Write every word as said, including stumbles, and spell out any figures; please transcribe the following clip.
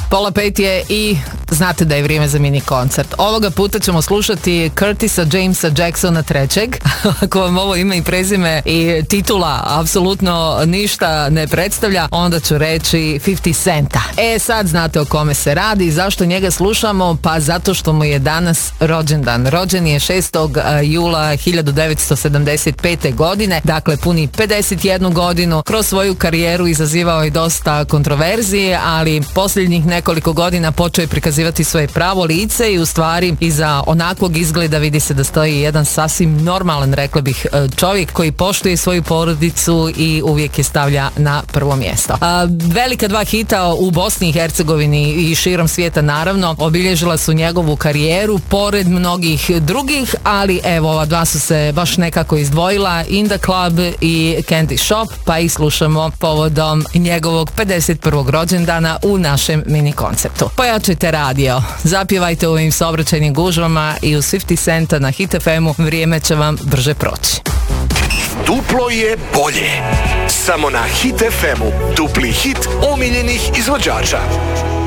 Pola pet je i znate da je vrijeme za mini koncert. Ovoga puta ćemo slušati Curtisa Jamesa Jacksona trećeg. Ako vam ovo ime i prezime i titula apsolutno ništa ne predstavlja, onda ću reći pedeset Centa. E sad znate o kome se radi i zašto njega slušamo? Pa zato što mu je danas rođendan. Rođen je šestog jula hiljadu devetsto sedamdeset pete. godine, dakle puni pedeset jednu godinu. Kroz svoju karijeru izazivao je dosta kontroverzije, ali posljednjih nekoliko godina počeo je prikazivati svoje pravo lice i u stvari iza onakvog izgleda vidi se da stoji jedan sasvim normalan, rekla bih, čovjek koji poštuje svoju porodicu i uvijek je stavlja na prvo mjesto. A, velika dva hita u Bosni i Hercegovini i širom svijeta naravno obilježila su njegovu karijeru pored mnogih drugih, ali evo ova dva su se baš nekako izdvojila, In the Club i Candy Shop, pa ih slušamo povodom njegovog pedeset prvog rođendana u našem mini koncertu. Pojačajte radio, zapjevajte u ovim saobraćajnim gužvama i uz pedeset Centa na Hit F M-u vrijeme će vam brže proći. Duplo je bolje. Samo na Hit F M-u. Dupli hit omiljenih izvođača.